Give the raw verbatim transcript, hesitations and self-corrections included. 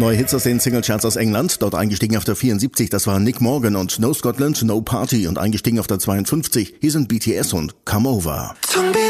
Neue Hits aus den Singlecharts aus England, dort eingestiegen auf der vierundsiebzig, das war Nick Morgan und No Scotland, No Party und eingestiegen auf der zweiundfünfzig, hier sind B T S und Come Over.